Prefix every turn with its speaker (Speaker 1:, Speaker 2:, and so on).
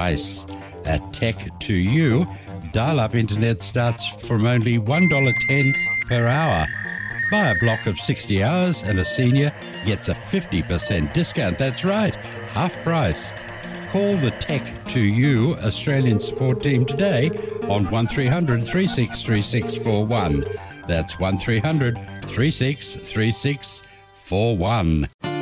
Speaker 1: price. At Tech2U, dial-up internet starts from only $1.10 per hour. Buy a block of 60 hours and a senior gets a 50% discount. That's right, half price. Call the Tech2U Australian support team today on 1300 363641. That's 1300 363641.